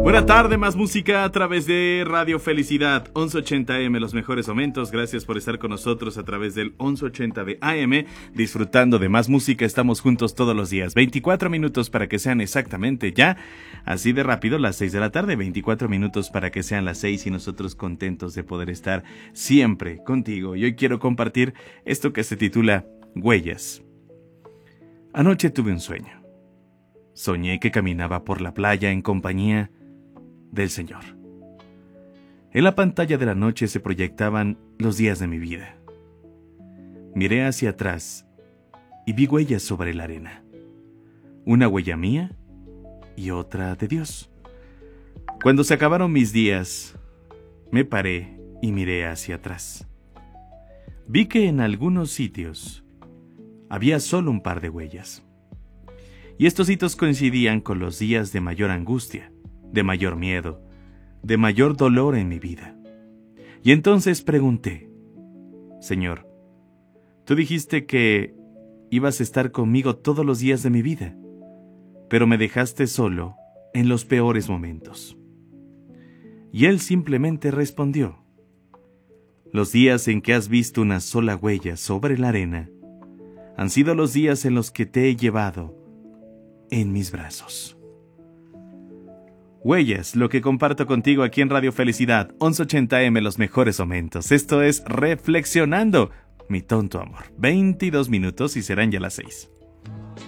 Buena tarde, más música a través de Radio Felicidad 1180M, los mejores momentos. Gracias por estar con nosotros a través del 1180 de AM, disfrutando de más música. Estamos juntos todos los días, 24 minutos para que sean exactamente ya, así de rápido, las 6 de la tarde, 24 minutos para que sean las 6 y nosotros contentos de poder estar siempre contigo. Y hoy quiero compartir esto que se titula Huellas. Anoche tuve un sueño. Soñé que caminaba por la playa en compañía del Señor. En la pantalla de la noche se proyectaban los días de mi vida. Miré hacia atrás y vi huellas sobre la arena. Una huella mía y otra de Dios. Cuando se acabaron mis días, me paré y miré hacia atrás. Vi que en algunos sitios había solo un par de huellas. Y estos hitos coincidían con los días de mayor angustia, de mayor miedo, de mayor dolor en mi vida. Y entonces pregunté: Señor, tú dijiste que ibas a estar conmigo todos los días de mi vida, pero me dejaste solo en los peores momentos. Y Él simplemente respondió: los días en que has visto una sola huella sobre la arena han sido los días en los que te he llevado en mis brazos. Huellas, lo que comparto contigo aquí en Radio Felicidad 1180M, los mejores momentos. Esto es Reflexionando, mi tonto amor. 22 minutos y serán ya las 6.